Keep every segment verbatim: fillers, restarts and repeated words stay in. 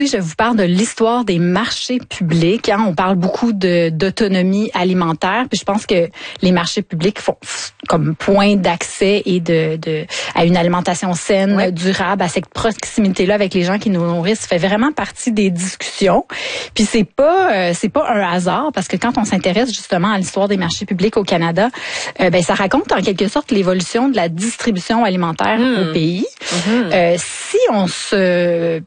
Je vous parle de l'histoire des marchés publics. Hein. On parle beaucoup de d'autonomie alimentaire. Puis je pense que les marchés publics font comme point d'accès et de, de à une alimentation saine, ouais. durable, à cette proximité-là avec les gens qui nous nourrissent, fait vraiment partie des discussions. Puis c'est pas euh, c'est pas un hasard parce que quand on s'intéresse justement à l'histoire des marchés publics au Canada, euh, ben ça raconte en quelque sorte l'évolution de la distribution alimentaire mmh. au pays. Mmh. Euh, si on se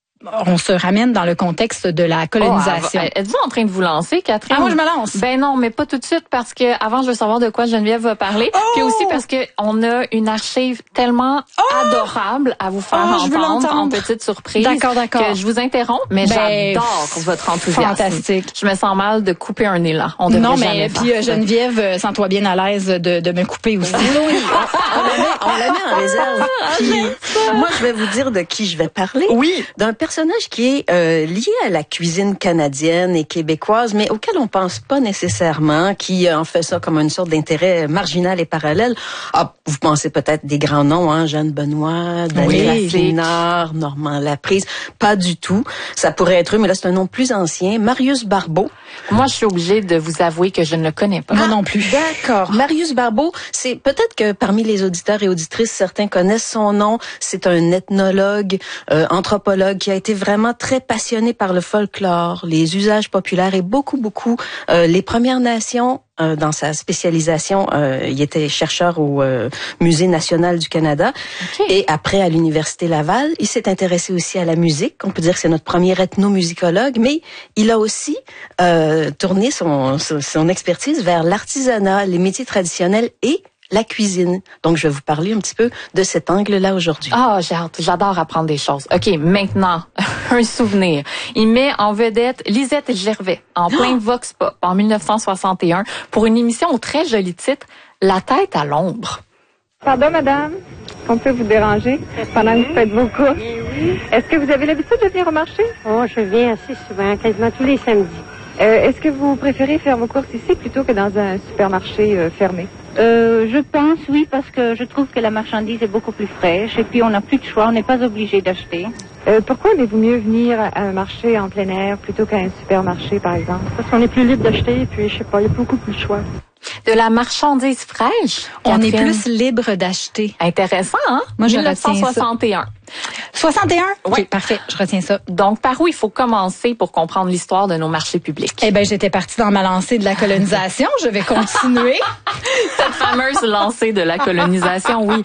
On se ramène dans le contexte de la colonisation. Oh, êtes-vous en train de vous lancer, Catherine? Ah, moi, je me lance. Ben non, mais pas tout de suite parce que avant, je veux savoir de quoi Geneviève va parler. Oh! Puis aussi parce que on a une archive tellement oh! adorable à vous faire oh, entendre en petite surprise. D'accord, d'accord. Que je vous interromps, mais ben, j'adore votre enthousiasme. Fantastique. Je me sens mal de couper un élan. On devrait non, mais jamais puis euh, Geneviève, sens-toi bien à l'aise de, de me couper aussi. Oui, on la met, on la met en réserve. Puis, moi, je vais vous dire de qui je vais parler. Oui. D'un personnage qui est Euh, lié à la cuisine canadienne et québécoise, mais auquel on pense pas nécessairement, qui en fait ça comme une sorte d'intérêt marginal et parallèle. Ah, vous pensez peut-être des grands noms, hein, Jeanne Benoît, Daniela oui, Flénard, Normand Laprise. Pas du tout. Ça pourrait être eux, mais là c'est un nom plus ancien. Marius Barbeau. Moi, je suis obligée de vous avouer que je ne le connais pas. Moi non plus. D'accord. Marius Barbeau, c'est peut-être que parmi les auditeurs et auditrices, certains connaissent son nom. C'est un ethnologue, euh, anthropologue qui a été vraiment très passionné par le folklore, les usages populaires et beaucoup, beaucoup euh, les Premières Nations. Euh, dans sa spécialisation, euh, il était chercheur au euh, Musée national du Canada. Okay. Et après, à l'Université Laval, il s'est intéressé aussi à la musique. On peut dire que c'est notre premier ethnomusicologue, mais il a aussi euh, tourné son, son, son expertise vers l'artisanat, les métiers traditionnels et la cuisine. Donc, je vais vous parler un petit peu de cet angle-là aujourd'hui. Ah, oh, j'ai hâte. J'adore apprendre des choses. OK, maintenant, un souvenir. Il met en vedette Lisette Gervais en plein oh! Vox Pop en dix-neuf cent soixante et un pour une émission au très joli titre La tête à l'ombre. Pardon, madame, on peut vous déranger pendant que vous faites vos courses. Est-ce que vous avez l'habitude de venir au marché? Oh, je viens assez souvent, quasiment tous les samedis. Euh, est-ce que vous préférez faire vos courses ici plutôt que dans un supermarché euh, fermé? Euh, je pense, oui, parce que je trouve que la marchandise est beaucoup plus fraîche et puis on n'a plus de choix, on n'est pas obligé d'acheter. Euh, pourquoi aimez-vous mieux venir à un marché en plein air plutôt qu'à un supermarché, par exemple? Parce qu'on est plus libre d'acheter et puis, je sais pas, il y a beaucoup plus de choix. De la marchandise fraîche? On Catherine. est plus libre d'acheter. Intéressant, hein? Moi, je dix-neuf cent soixante et un. soixante et un? Oui. Okay, parfait, je retiens ça. Donc, par où il faut commencer pour comprendre l'histoire de nos marchés publics? Eh ben, j'étais partie dans ma lancée de la colonisation. Je vais continuer. Cette fameuse lancée de la colonisation, oui.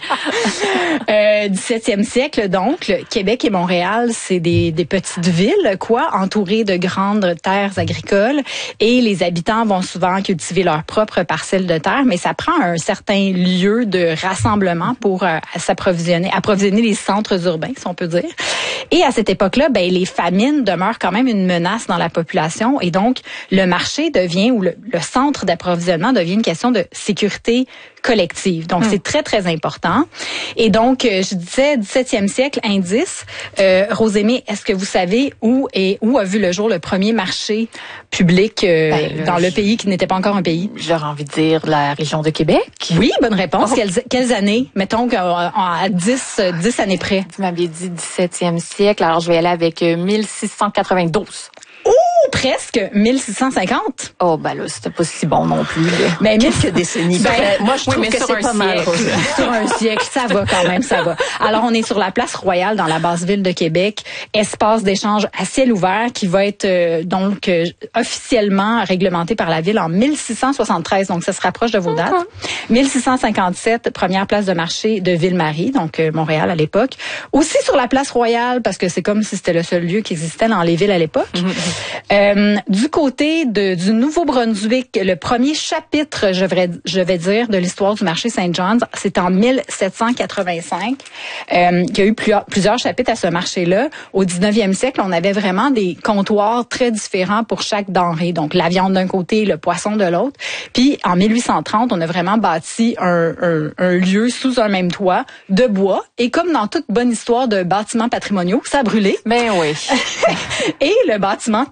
Euh, dix-septième siècle, donc, le Québec et Montréal, c'est des, des petites villes, quoi, entourées de grandes terres agricoles. Et les habitants vont souvent cultiver leurs propres parcelles de terre, mais ça prend un certain lieu de rassemblement pour euh, s'approvisionner, approvisionner les centres urbains, si on peut dire. Et à cette époque-là, ben les famines demeurent quand même une menace dans la population, et donc le marché devient, ou le, le centre d'approvisionnement devient une question de sécurité collective. Donc, hum. c'est très, très important. Et donc, euh, je disais dix-septième siècle, indice. Euh, Rosémie, est-ce que vous savez où et où a vu le jour le premier marché public euh, ben, dans le pays qui n'était pas encore un pays? J'aurais envie de dire la région de Québec. Oui, bonne réponse. Oh. Quelles, quelles années? Mettons à dix, dix années près. Vous m'aviez dit dix-septième siècle, alors je vais aller avec mille six cent quatre-vingt-douze. Oh, presque mille six cent cinquante. Oh, ben là, c'était pas si bon non plus. Là. Mais quelques décennies. Ben, moi, je trouve oui, que c'est pas mal. Sur un siècle, ça va quand même, ça va. Alors, on est sur la place Royale dans la basse ville de Québec, espace d'échange à ciel ouvert qui va être euh, donc euh, officiellement réglementé par la ville en mille six cent soixante-treize. Donc, ça se rapproche de vos dates. Mm-hmm. mille six cent cinquante-sept, première place de marché de Ville-Marie, donc euh, Montréal à l'époque. Aussi sur la place Royale, parce que c'est comme si c'était le seul lieu qui existait dans les villes à l'époque. Mm-hmm. Euh, du côté de, du Nouveau-Brunswick, le premier chapitre, je vais, je vais dire, de l'histoire du marché Saint-John's, c'est en mille sept cent quatre-vingt-cinq. Euh, il y a eu plusieurs, plusieurs chapitres à ce marché-là. Au dix-neuvième siècle, on avait vraiment des comptoirs très différents pour chaque denrée. Donc, la viande d'un côté, le poisson de l'autre. Puis, en mille huit cent trente, on a vraiment bâti un, un, un lieu sous un même toit de bois. Et comme dans toute bonne histoire de bâtiments patrimoniaux, ça a brûlé. Ben oui. Et le bâtiment toujours existe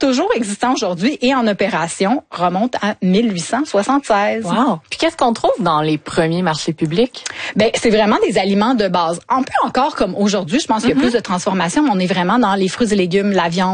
existant aujourd'hui et en opération remonte à mille huit cent soixante-seize. Wow. Puis qu'est-ce qu'on trouve dans les premiers marchés publics? Ben, c'est vraiment des aliments de base. Un peu encore comme aujourd'hui, je pense qu'il y a mm-hmm. plus de transformation, mais on est vraiment dans les fruits et légumes, la viande,